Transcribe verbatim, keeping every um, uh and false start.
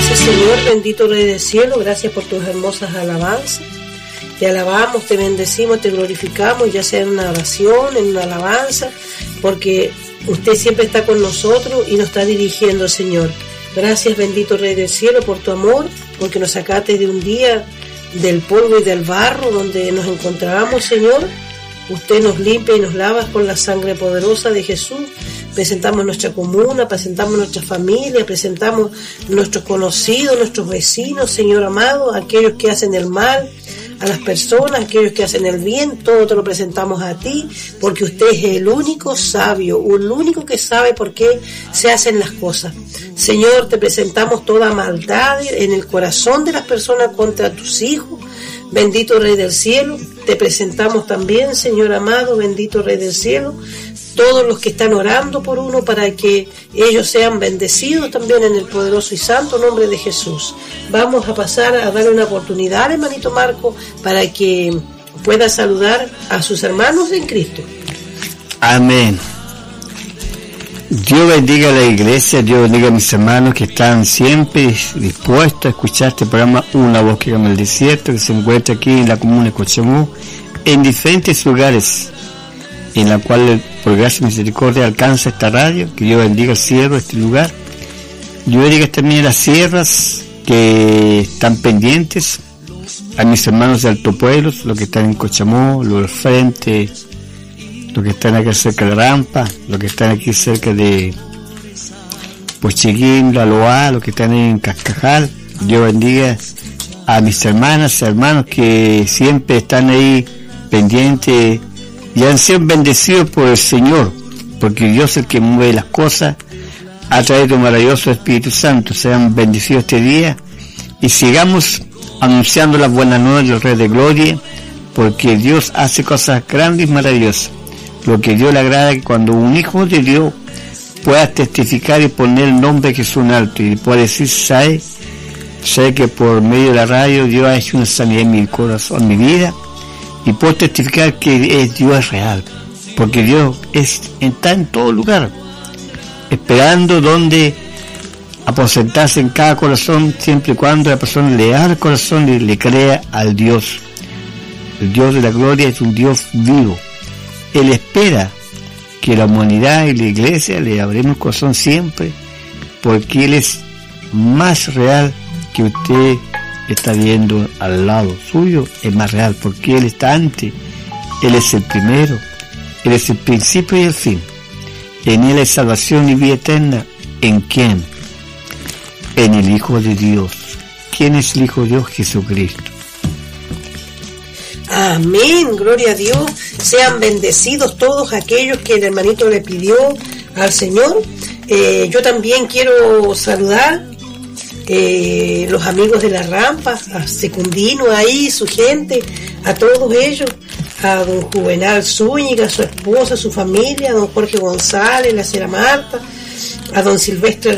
Gracias, Señor, bendito Rey del Cielo, gracias por tus hermosas alabanzas. Te alabamos, te bendecimos, te glorificamos, ya sea en una oración, en una alabanza, porque usted siempre está con nosotros y nos está dirigiendo, Señor. Gracias, bendito Rey del Cielo, por tu amor, porque nos sacaste de un día del polvo y del barro donde nos encontrábamos, Señor. Usted nos limpia y nos lava con la sangre poderosa de Jesús. Presentamos nuestra comuna, presentamos nuestra familia, presentamos nuestros conocidos, nuestros vecinos, Señor amado, aquellos que hacen el mal a las personas, aquellos que hacen el bien, todo te lo presentamos a ti, porque usted es el único sabio, el único que sabe por qué se hacen las cosas. Señor, te presentamos toda maldad en el corazón de las personas contra tus hijos. Bendito Rey del Cielo, te presentamos también, Señor amado, bendito Rey del Cielo, todos los que están orando por uno para que ellos sean bendecidos también en el poderoso y santo nombre de Jesús. Vamos a pasar a darle una oportunidad al hermanito Marco para que pueda saludar a sus hermanos en Cristo. Amén. Dios bendiga a la iglesia, Dios bendiga a mis hermanos que están siempre dispuestos a escuchar este programa Una Voz que Llama al Desierto, que se encuentra aquí en la comuna de Cochamó, en diferentes lugares, en la cual por gracia y misericordia alcanza esta radio. Que Dios bendiga el cielo, este lugar. Dios bendiga también las sierras que están pendientes, a mis hermanos de Alto Pueblo, los que están en Cochamó, los del frente, los que están aquí cerca de la Rampa, los que están aquí cerca de Pocheguín, La Loa, los que están en Cascajal. Dios bendiga a mis hermanas y hermanos que siempre están ahí pendientes y han sido bendecidos por el Señor, porque Dios es el que mueve las cosas a través de un maravilloso Espíritu Santo. Sean bendecidos este día y sigamos anunciando las buenas nuevas del Rey de Gloria, porque Dios hace cosas grandes y maravillosas. Lo que Dios le agrada es que cuando un hijo de Dios pueda testificar y poner el nombre de Jesús en alto y pueda decir, sabe, sé que por medio de la radio Dios ha hecho una sanidad en mi corazón, en mi vida, y puedo testificar que es, Dios es real, porque Dios es, está en todo lugar, esperando donde aposentarse en cada corazón, siempre y cuando la persona le abra el corazón y le crea al Dios. El Dios de la gloria es un Dios vivo. Él espera que la humanidad y la iglesia le abremos el corazón siempre, porque Él es más real que usted está viendo al lado suyo, es más real, porque Él está antes, Él es el primero, Él es el principio y el fin. En Él hay salvación y vida eterna. ¿En quién? En el Hijo de Dios. ¿Quién es el Hijo de Dios? Jesucristo. Amén, gloria a Dios. Sean bendecidos todos aquellos que el hermanito le pidió al Señor. Eh, yo también quiero saludar eh, los amigos de la Rampa, a Secundino ahí, su gente, a todos ellos, a don Juvenal Zúñiga, a su esposa, a su familia, a don Jorge González, la señora Marta, a don Silvestre